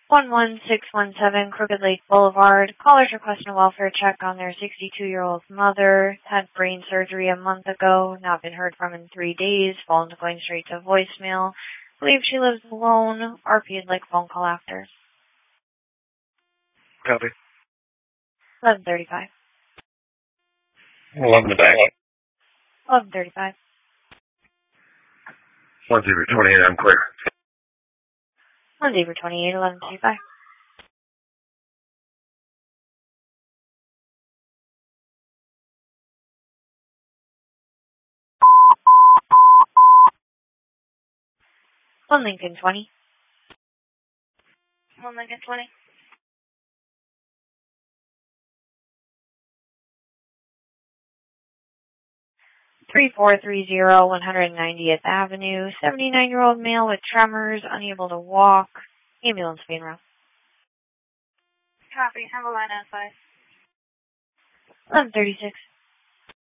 11617 Crooked Lake Boulevard. Callers requesting a welfare check on their 62-year-old mother. Had brain surgery a month ago. Not been heard from in 3 days. Phone's going straight to voicemail. Believe she lives alone. RP would like a phone call after. Copy. 11:35. 11 to back. 11:35. 1028, I'm clear. 1028, 11:35. One Lincoln 20. 1 Lincoln 20. 3430 190th Avenue. 79-year-old male with tremors, unable to walk. Ambulance being route. Copy. Have a line on 5. 11:36.